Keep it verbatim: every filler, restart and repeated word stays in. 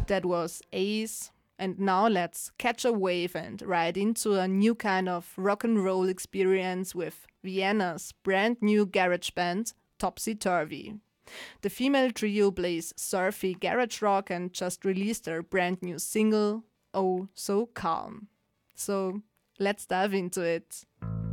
That was Ace. And now let's catch a wave and ride into a new kind of rock and roll experience with Vienna's brand new garage band, Topsy Turvy. The female trio plays surfy garage rock and just released their brand new single, Oh So Calm. So let's dive into it.